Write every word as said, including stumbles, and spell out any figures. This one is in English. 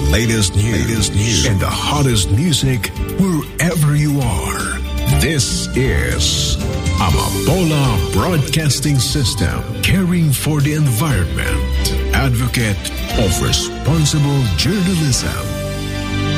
latest news, latest news and the hottest music wherever you are. This is Amapola Broadcasting System, caring for the environment, advocate of responsible journalism.